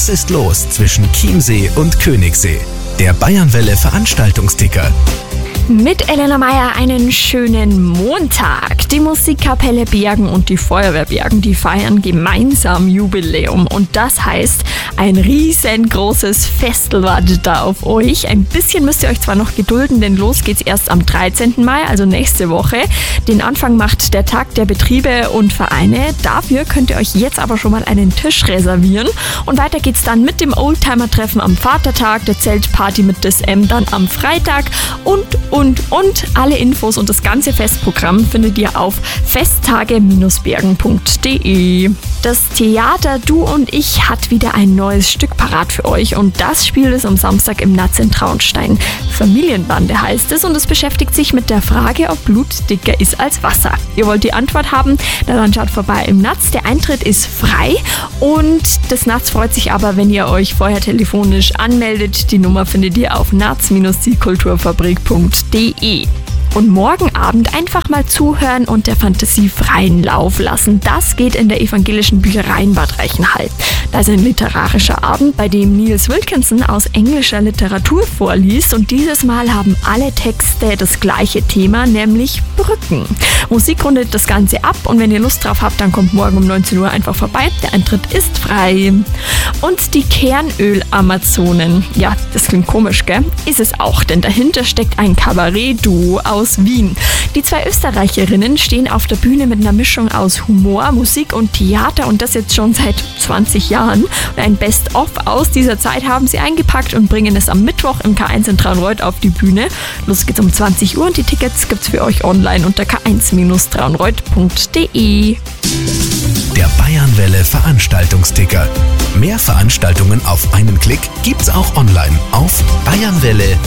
Was ist los zwischen Chiemsee und Königssee? Der Bayernwelle Veranstaltungsticker. Mit Elena Meyer einen schönen Montag. Die Musikkapelle Bergen und die Feuerwehr Bergen, die feiern gemeinsam Jubiläum. Und das heißt, ein riesengroßes Festel wartet da auf euch. Ein bisschen müsst ihr euch zwar noch gedulden, denn los geht's erst am 13. Mai, also nächste Woche. Den Anfang macht der Tag der Betriebe und Vereine. Dafür könnt ihr euch jetzt aber schon mal einen Tisch reservieren. Und weiter geht's dann mit dem Oldtimer-Treffen am Vatertag, der Zeltparty mit des M dann am Freitag und alle Infos und das ganze Festprogramm findet ihr auf festtage-bergen.de. Das Theater Du und Ich hat wieder ein neues Stück parat für euch und das spielt es am Samstag im Natz in Traunstein. Familienbande heißt es und es beschäftigt sich mit der Frage, ob Blut dicker ist als Wasser. Ihr wollt die Antwort haben? Na dann schaut vorbei im Natz. Der Eintritt ist frei und das Natz freut sich aber, wenn ihr euch vorher telefonisch anmeldet. Die Nummer findet ihr auf natz-kulturfabrik.de. Und morgen Abend einfach mal zuhören und der Fantasie freien Lauf lassen. Das geht in der evangelischen Bücherei in Bad Reichenhall. Da ist ein literarischer Abend, bei dem Niels Wilkinson aus englischer Literatur vorliest. Und dieses Mal haben alle Texte das gleiche Thema, nämlich Brücken. Musik rundet das Ganze ab und wenn ihr Lust drauf habt, dann kommt morgen um 19 Uhr einfach vorbei. Der Eintritt ist frei. Und die Kernöl-Amazonen. Ja, das klingt komisch, gell? Ist es auch, denn dahinter steckt ein Kabarett-Duo aus Wien. Die zwei Österreicherinnen stehen auf der Bühne mit einer Mischung aus Humor, Musik und Theater und das jetzt schon seit 20 Jahren. Und ein Best-of aus dieser Zeit haben sie eingepackt und bringen es am Mittwoch im K1 in Traunreut auf die Bühne. Los geht's um 20 Uhr und die Tickets gibt's für euch online unter k1-traunreut.de. Der Bayernwelle Veranstaltungsticker. Mehr Veranstaltungen auf einen Klick gibt's auch online auf bayernwelle.at.